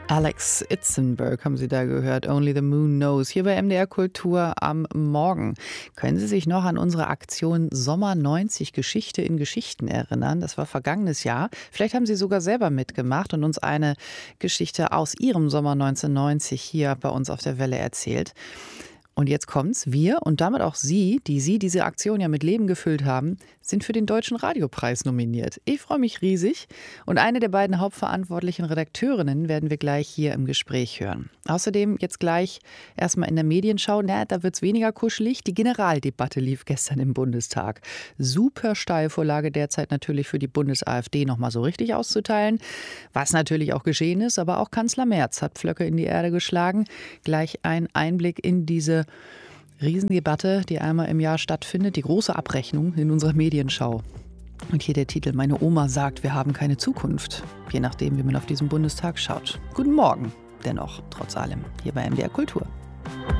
Alex Itzenberg haben Sie da gehört, Only the Moon Knows, hier bei MDR Kultur am Morgen. Können Sie sich noch an unsere Aktion Sommer 90 Geschichte in Geschichten erinnern? Das war vergangenes Jahr. Vielleicht haben Sie sogar selber mitgemacht und uns eine Geschichte aus Ihrem Sommer 1990 hier bei uns auf der Welle erzählt. Und jetzt kommt's, wir und damit auch Sie, die diese Aktion ja mit Leben gefüllt haben, sind für den Deutschen Radiopreis nominiert. Ich freue mich riesig und eine der beiden hauptverantwortlichen Redakteurinnen werden wir gleich hier im Gespräch hören. Außerdem jetzt gleich erstmal in der Medienschau, da wird's weniger kuschelig. Die Generaldebatte lief gestern im Bundestag. Super Steilvorlage derzeit natürlich für die Bundes-AfD nochmal so richtig auszuteilen. Was natürlich auch geschehen ist, aber auch Kanzler Merz hat Pflöcke in die Erde geschlagen. Gleich ein Einblick in diese Riesendebatte, die einmal im Jahr stattfindet, die große Abrechnung in unserer Medienschau. Und hier der Titel: Meine Oma sagt, wir haben keine Zukunft. Je nachdem, wie man auf diesen Bundestag schaut. Guten Morgen, dennoch, trotz allem, hier bei MDR Kultur.